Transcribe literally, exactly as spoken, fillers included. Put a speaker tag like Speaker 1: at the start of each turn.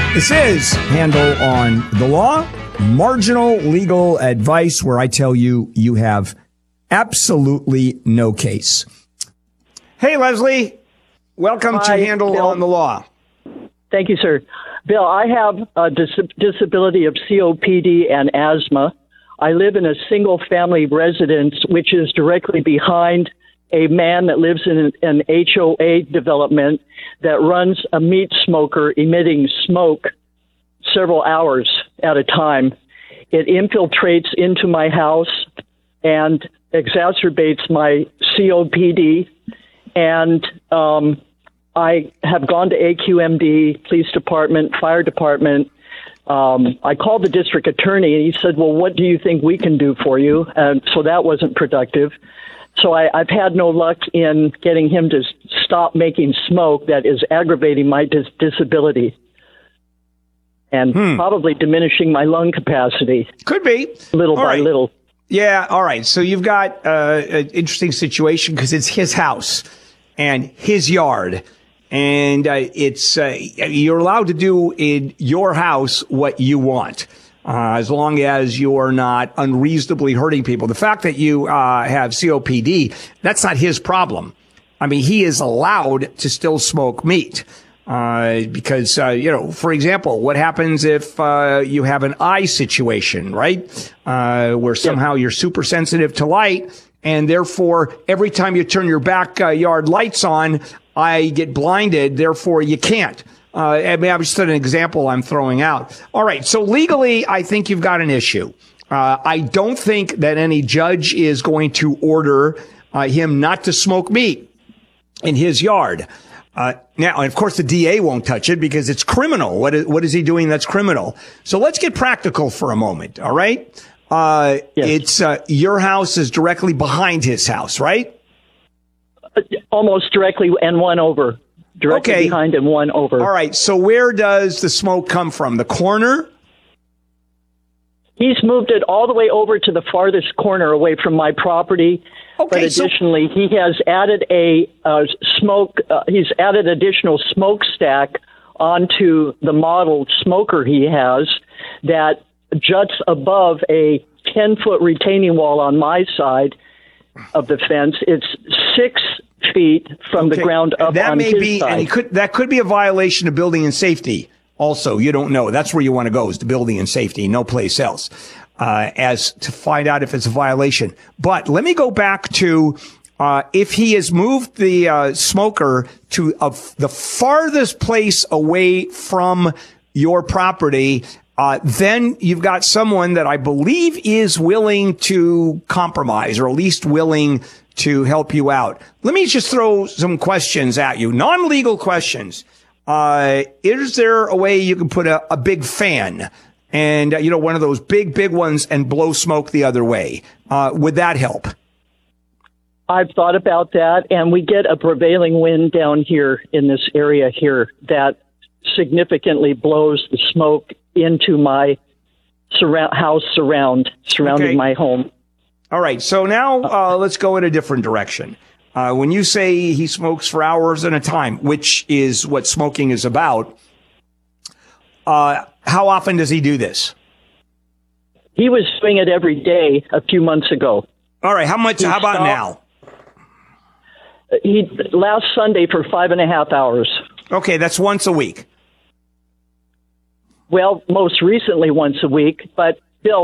Speaker 1: This is Handel on the Law, marginal legal advice where I tell you you have absolutely no case. Hey, Leslie, welcome
Speaker 2: Hi,
Speaker 1: to Handel
Speaker 2: Bill.
Speaker 1: on the Law.
Speaker 2: Thank you, sir. Bill, I have a dis- disability of C O P D and asthma. I live in a single-family residence, which is directly behind a man that lives in an H O A development that runs a meat smoker emitting smoke several hours at a time. It infiltrates into my house and exacerbates my C O P D. And um, I have gone to A Q M D, police department, fire department. Um, I called the district attorney, and he said, well, what do you think we can do for you? And so that wasn't productive. So I, I've had no luck in getting him to stop making smoke that is aggravating my dis- disability and
Speaker 1: Hmm.
Speaker 2: probably diminishing my lung capacity.
Speaker 1: Could be.
Speaker 2: Little
Speaker 1: All
Speaker 2: by
Speaker 1: right.
Speaker 2: little.
Speaker 1: Yeah, all right. So you've got uh, an interesting situation because it's his house and his yard. And uh, it's uh, you're allowed to do in your house what you want, uh, as long as you're not unreasonably hurting people. The fact that you uh, have C O P D, that's not his problem. I mean, he is allowed to still smoke meat. Uh, because, uh, you know, for example, what happens if, uh, you have an eye situation, right? Uh, where somehow you're super sensitive to light and therefore every time you turn your backyard lights on, I get blinded. Therefore you can't. Uh, I mean, I'm just an example I'm throwing out. All right. So legally, I think you've got an issue. Uh, I don't think that any judge is going to order uh, him not to smoke meat in his yard. Uh, now, and of course, the D A won't touch it because it's criminal. What is, what is he doing that's criminal? So let's get practical for a moment. All right. Uh,
Speaker 2: Yes.
Speaker 1: it's, uh, your house is directly behind his house, right?
Speaker 2: Almost directly and one over. Directly
Speaker 1: Okay.
Speaker 2: behind and one over.
Speaker 1: All right. So where does the smoke come from? The corner?
Speaker 2: He's moved it all the way over to the farthest corner away from my property.
Speaker 1: Okay,
Speaker 2: But
Speaker 1: so-
Speaker 2: additionally, he has added a uh, smoke. Uh, he's added additional smokestack onto the model smoker he has that juts above a ten-foot retaining wall on my side of the fence. It's six feet from the
Speaker 1: Okay.
Speaker 2: ground up
Speaker 1: that
Speaker 2: on
Speaker 1: may
Speaker 2: his
Speaker 1: be,
Speaker 2: side.
Speaker 1: and he could, that could be a violation of building and safety. Also, you don't know. That's where you want to go, is to building and safety, no place else, uh, as to find out if it's a violation. But let me go back to, uh, if he has moved the, uh, smoker to uh, the farthest place away from your property, uh, then you've got someone that I believe is willing to compromise, or at least willing to help you out. Let me just throw some questions at you, non-legal questions. Uh, is there a way you can put a, a big fan and, uh, you know, one of those big, big ones and blow smoke the other way? Uh, would that help?
Speaker 2: I've thought about that, and we get a prevailing wind down here in this area here that significantly blows the smoke into my surround, house surround, surrounding
Speaker 1: Okay.
Speaker 2: my home.
Speaker 1: All right. So now, uh, let's go in a different direction. Uh, when you say he smokes for hours at a time, which is what smoking is about, uh, how often does he do this?
Speaker 2: He was doing it every day a few months ago.
Speaker 1: All right. How much,
Speaker 2: He
Speaker 1: how about
Speaker 2: stopped-
Speaker 1: now?
Speaker 2: He last Sunday for five and a half hours.
Speaker 1: Okay. That's once a week.
Speaker 2: Well, most recently once a week, but